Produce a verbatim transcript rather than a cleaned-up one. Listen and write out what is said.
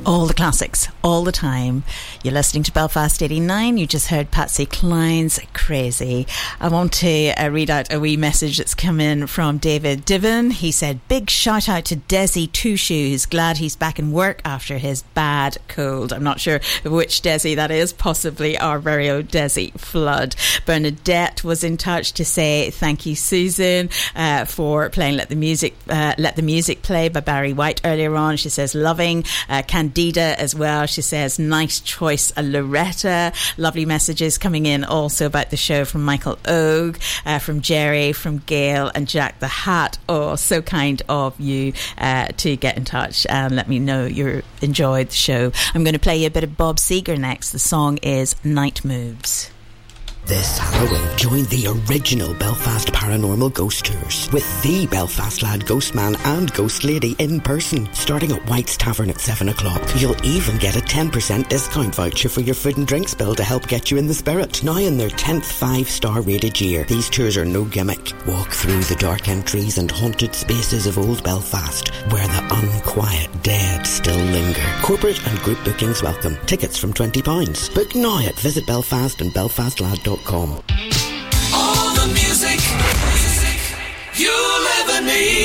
All the classics, all the time. You're listening to Belfast eighty-nine. You just heard Patsy Cline's Crazy. I want to uh, read out a wee message that's come in from David Diven. He said, big shout out to Desi Two Shoes. Glad he's back in work after his bad cold. I'm not sure which Desi that is. Possibly our very own Desi Flood. Bernadette was in touch to say thank you, Susan, uh, for playing Let the Music uh, Let the Music Play by Barry White earlier on. She says, loving. Uh, Can Dida as well. She says, nice choice, Loretta. Lovely messages coming in also about the show from Michael Ogue, uh, from Jerry, from Gail and Jack the Hat. Oh, so kind of you uh, to get in touch and let me know you enjoyed the show. I'm going to play you a bit of Bob Seger next. The song is Night Moves. This Halloween, join the original Belfast Paranormal Ghost Tours with the Belfast Lad Ghost Man and Ghost Lady in person, starting at White's Tavern at seven o'clock. You'll even get a ten percent discount voucher for your food and drinks bill to help get you in the spirit. Now in their tenth five-star rated year, these tours are no gimmick. Walk through the dark entries and haunted spaces of old Belfast, where the unquiet dead still linger. Corporate and group bookings welcome. Tickets from twenty pounds. Book now at Visit Belfast and belfast lad dot com. All the music, music you'll ever need.